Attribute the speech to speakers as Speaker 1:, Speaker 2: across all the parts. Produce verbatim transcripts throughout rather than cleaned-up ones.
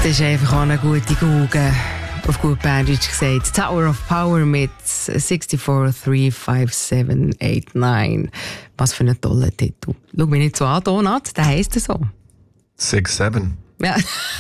Speaker 1: Das ist einfach auch eine gute Google. Auf gut Berndeutsch gesagt. Tower of Power mit sechs vier drei fünf sieben acht neun. Was für ein toller Titel. Schau mich nicht so an, Donat, der heisst so.
Speaker 2: sechs sieben.
Speaker 1: Ja.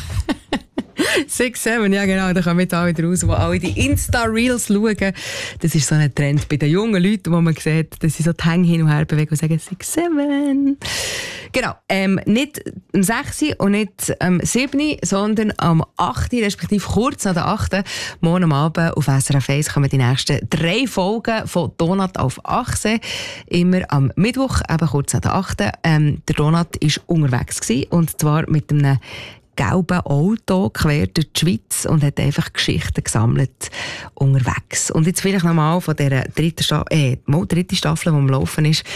Speaker 1: sechs sieben, ja genau, da kommen jetzt auch wieder raus, wo alle die Insta-Reels schauen. Das ist so ein Trend bei den jungen Leuten, wo man sieht, dass sie so die Hänge hin und her bewegen und sagen sechs sieben. Genau, ähm, nicht am sechs und nicht am sieben, sondern am acht, respektive kurz nach der acht. Morgen am Abend auf S R F eins kommen die nächsten drei Folgen von Donat auf Achse. Immer am Mittwoch, eben kurz nach der acht. Ähm, der Donat war unterwegs gewesen, und zwar mit einem gelben Auto quer durch die Schweiz und hat einfach Geschichten gesammelt unterwegs. Und jetzt vielleicht nochmal von dieser dritten, Sta- äh, dritten Staffel, die am Laufen ist.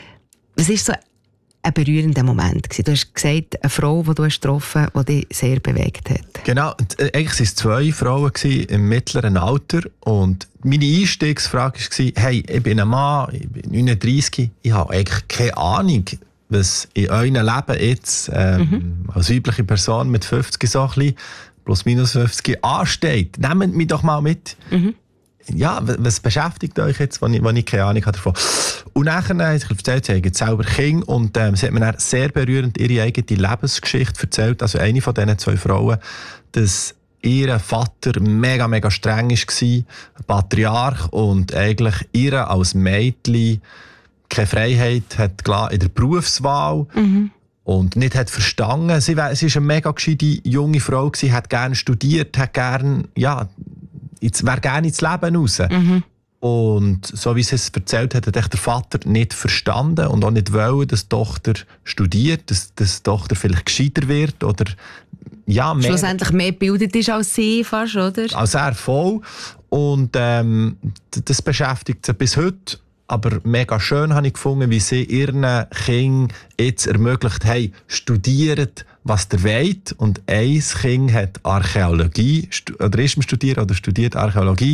Speaker 1: Was ist so ein berührender Moment gewesen? Du hast gesagt, eine Frau, die du hast getroffen hast, die dich sehr bewegt hat.
Speaker 2: Genau, eigentlich waren es zwei Frauen im mittleren Alter und meine Einstiegsfrage war, hey, ich bin ein Mann, ich bin neununddreissig, ich habe eigentlich keine Ahnung, was in eurem Leben jetzt ähm, mhm. als weibliche Person mit fünfzig so ein bisschen, plus minus fünfzig ansteht. Nehmt mich doch mal mit. Mhm. Ja, was beschäftigt euch jetzt, wenn ich, wenn ich keine Ahnung habe davon? Und nachher haben sie erzählt, sie haben selber Kinder und ähm, sie hat mir dann sehr berührend ihre eigene Lebensgeschichte erzählt. Also eine von diesen zwei Frauen, dass ihr Vater mega, mega streng war, ein Patriarch, und eigentlich ihr als Mädchen keine Freiheit hat in der Berufswahl mhm. und nicht hat verstanden. Sie war, sie ist eine mega gescheite junge Frau gewesen, hat gerne studiert, hat gerne, ja, wäre gerne ins Leben raus. Mhm. Und so wie sie es erzählt hat, hat der Vater nicht verstanden und auch nicht wollen, dass die Tochter studiert, dass, dass die Tochter vielleicht gescheiter wird oder ja, mehr,
Speaker 1: schlussendlich mehr gebildet ist als sie fast, oder?
Speaker 2: Als er voll. Und ähm, das beschäftigt sie bis heute. Aber mega schön habe ich gefunden, wie sie ihren Kindern jetzt ermöglicht haben, studiert, was ihr wollt. Und ein Kind hat Archäologie, oder ist am Studieren, oder studiert Archäologie.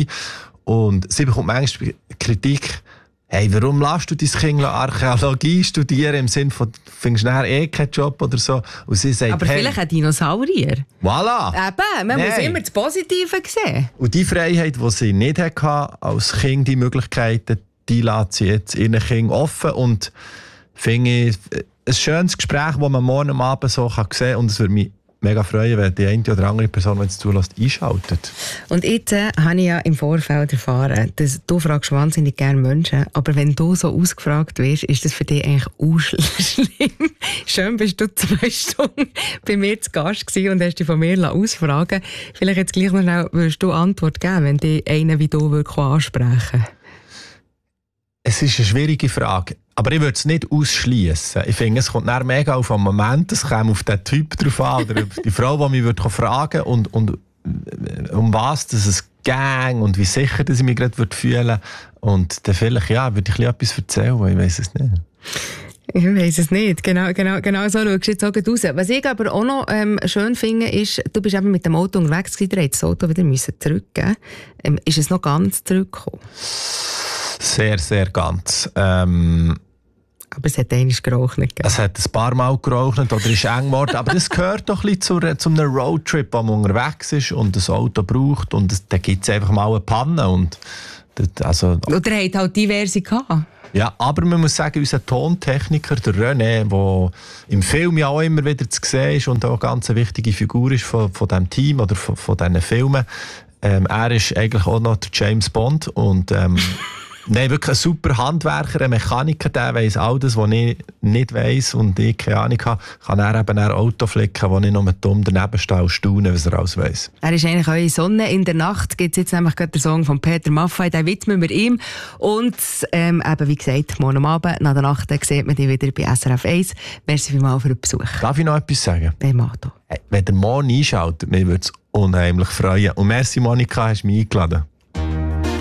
Speaker 2: Und sie bekommt manchmal Kritik, hey, warum lässt du dein Kind Archäologie studieren, im Sinne von, findest du nachher eh keinen Job oder so? Und sie sagt,
Speaker 1: aber hey, vielleicht ein Dinosaurier.
Speaker 2: Voilà.
Speaker 1: Eben, man Nein. muss immer das Positive sehen.
Speaker 2: Und die Freiheit, die sie nicht hatte, als Kind die Möglichkeiten, die lässt sie jetzt ihren Kindern offen. Und finde ich ein schönes Gespräch, das man morgen am Abend so sehen kann. Und es würde mich mega freuen, wenn die eine oder andere Person, wenn es zulässt, einschaltet.
Speaker 1: Und jetzt äh, habe ich ja im Vorfeld erfahren, dass du fragst wahnsinnig gerne Menschen, aber wenn du so ausgefragt wirst, ist das für dich eigentlich auch schlimm. Schön bist du zwei Stunden bei mir zu Gast gewesen und hast dich von mir ausfragen lassen. Vielleicht jetzt gleich noch schnell, würdest du Antwort geben, wenn dich einer wie du wirklich ansprechen.
Speaker 2: Es ist eine schwierige Frage, aber ich würde es nicht ausschließen. Ich finde, es kommt dann mega auf den Moment, es kommt auf den Typ drauf an, oder auf die Frau, die mich würde fragen und, und um was dass es ging und wie sicher dass ich mich gerade fühlen würde. Und dann vielleicht, ja, würde ich etwas erzählen, ich weiss es nicht.
Speaker 1: Ich weiss es nicht. Genau, genau, genau so schaust du jetzt auch raus. Was ich aber auch noch ähm, schön finde, ist, du bist eben mit dem Auto unterwegs gewesen, du hättest das Auto wieder zurückgeben. Ähm, ist es noch ganz zurückgekommen?
Speaker 2: Sehr, sehr ganz. Ähm,
Speaker 1: aber es hat einmal geraucht.
Speaker 2: Es hat ein paar Mal geraucht oder ist eng geworden. Aber das gehört doch ein bisschen zu, zu einem Roadtrip, wo man unterwegs ist und das Auto braucht. Und es, da gibt es einfach mal eine Panne. Und das, also,
Speaker 1: oder er hat halt diverse gehabt.
Speaker 2: Ja, aber man muss sagen, unser Tontechniker, der René, der im Film ja auch immer wieder zu sehen ist und auch eine ganz wichtige Figur ist von, von diesem Team oder von, von diesen Filmen, ähm, er ist eigentlich auch noch der James Bond. Und ähm, nein, wirklich ein super Handwerker, ein Mechaniker, der weiss all das, was ich nicht weiss und ich keine Ahnung habe, kann er eben ein Auto flicken, wo ich noch mit dumm daneben stehe und staune, was er alles weiss.
Speaker 1: Er ist eigentlich eure Sonne in der Nacht. Gibt es jetzt nämlich gerade den Song von Peter Maffay, den widmen wir ihm. Und ähm, eben, wie gesagt, morgen Abend, nach der Nacht, sieht man dich wieder bei S R F eins. Merci vielmals für den Besuch.
Speaker 2: Darf ich noch etwas sagen?
Speaker 1: Bei Mato.
Speaker 2: Hey, wenn der morgen einschaltet, mir würde es unheimlich freuen. Und merci, Monika, hast du mich eingeladen.